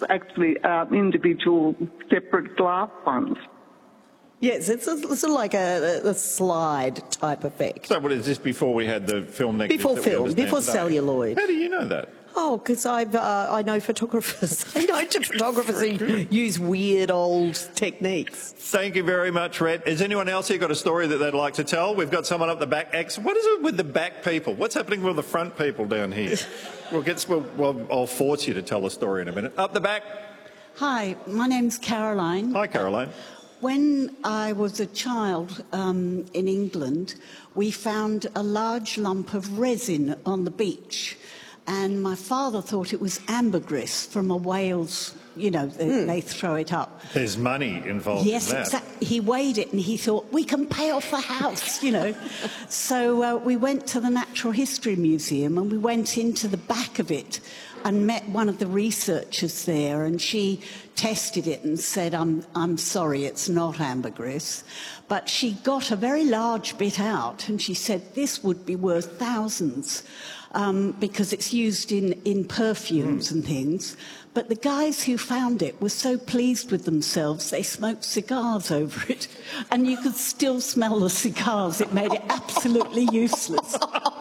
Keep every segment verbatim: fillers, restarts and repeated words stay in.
actually uh, individual separate glass ones. Yes, it's, a, it's sort of like a, a slide type effect. So what is this before we had the film negatives? Before that we film, understand before today? celluloid. How do you know that? Oh, because I've uh, I know photographers. I know photographers who use weird old techniques. Thank you very much, Rhett. Has anyone else here got a story that they'd like to tell? We've got someone up the back. Ex- what is it with the back people? What's happening with the front people down here? We'll get. We'll, well, I'll force you to tell a story in a minute. Up the back. Hi, my name's Caroline. Hi, Caroline. When I was a child um, in England, we found a large lump of resin on the beach, and my father thought it was ambergris from a whale's, you know, they, mm. they throw it up. There's money involved yes, in that. Yes, exactly. He weighed it and he thought, we can pay off the house, you know. So uh, we went to the Natural History Museum and we went into the back of it and met one of the researchers there, and she tested it and said, I'm, I'm sorry, it's not ambergris. But she got a very large bit out and she said, this would be worth thousands um, because it's used in, in perfumes mm. and things. But the guys who found it were so pleased with themselves, they smoked cigars over it. And you could still smell the cigars. It made it absolutely useless.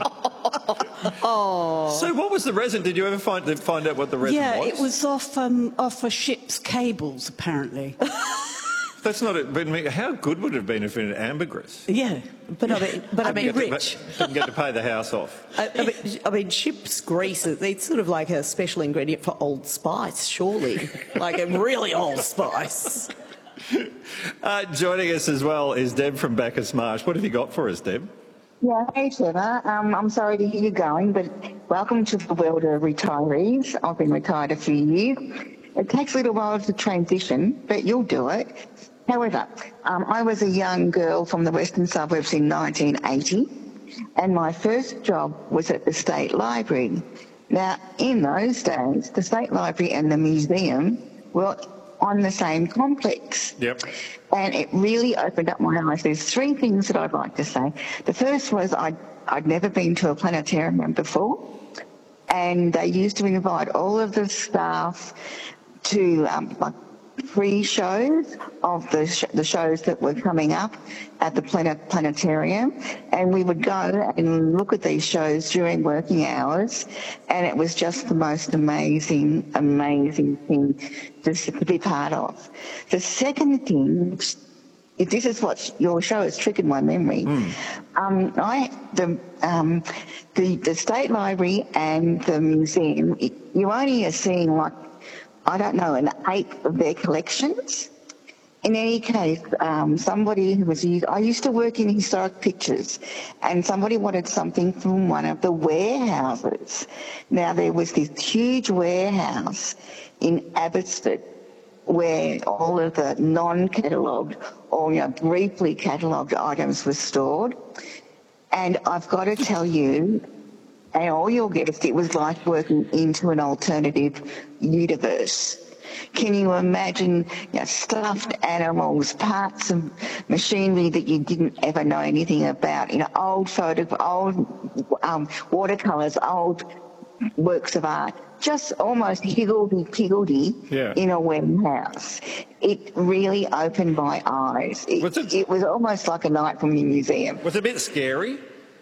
Oh. So what was the resin? Did you ever find find out what the resin yeah, was? Yeah, it was off um, off a ship's cables, apparently. That's not it. But I mean, how good would it have been if it had ambergris? Yeah, but I mean, but I mean, rich. Didn't get to pay the house off. I, I, mean, I mean, ship's grease, it's sort of like a special ingredient for Old Spice, surely. Like a really old spice. Uh, joining us as well is Deb from Bacchus Marsh. What have you got for us, Deb? Yeah, hey Trevor. Um, I'm sorry to hear you going, but welcome to the world of retirees. I've been retired a few years. It takes a little while to transition, but you'll do it. However, um, I was a young girl from the western suburbs in nineteen eighty, and my first job was at the State Library. Now, in those days, the State Library and the museum were on the same complex. Yep. And it really opened up my eyes. There's three things that I'd like to say. The first was I'd, I'd never been to a planetarium before, and they used to invite all of the staff to um, like pre-shows of the, sh- the shows that were coming up at the planet- planetarium, and we would go and look at these shows during working hours, and it was just the most amazing, amazing thing just to be part of. The second thing, if this is what your show has triggered my memory, mm. um, I the, um, the the State Library and the museum, you only are seeing like, I don't know, an eighth of their collections. In any case, um, somebody who was used, I used to work in historic pictures, and somebody wanted something from one of the warehouses. Now, there was this huge warehouse in Abbotsford where all of the non-catalogued or, you know, briefly catalogued items were stored. And I've got to tell you, and all you'll get is it was like working into an alternative universe. Can you imagine, you know, stuffed animals, parts of machinery that you didn't ever know anything about, you know, old photo, old um, watercolours, old works of art, just almost higgledy-piggledy yeah. in a warehouse. It really opened my eyes. It was, it, it was almost like a night from the museum. Was it a bit scary?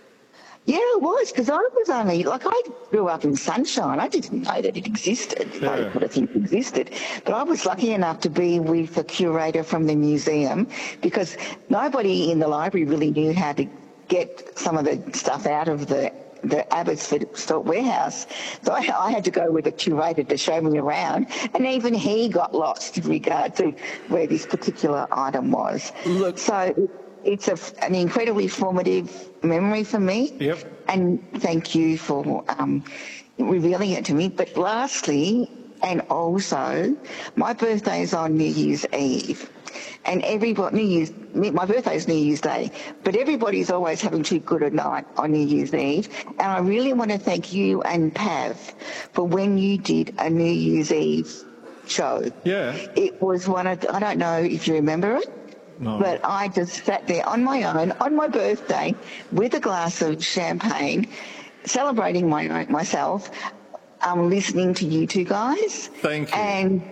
Yeah, it was, because I was only, like, I grew up in Sunshine. I didn't know that it existed. Yeah. I didn't think it existed. But I was lucky enough to be with a curator from the museum, because nobody in the library really knew how to get some of the stuff out of the the Abbotsford Stock Warehouse. So I, I had to go with a curator to show me around, and even he got lost in regard to where this particular item was. Look. So it's a, an incredibly formative memory for me. Yep. And thank you for um, revealing it to me. But lastly, and also, my birthday is on New Year's Eve. And everybody, New Year's, my birthday is New Year's Day, but everybody's always having too good a night on New Year's Eve. And I really want to thank you and Pav for when you did a New Year's Eve show. Yeah. It was one of, I don't know if you remember it, no. But I just sat there on my own, on my birthday, with a glass of champagne, celebrating my myself, um, listening to you two guys. Thank you. And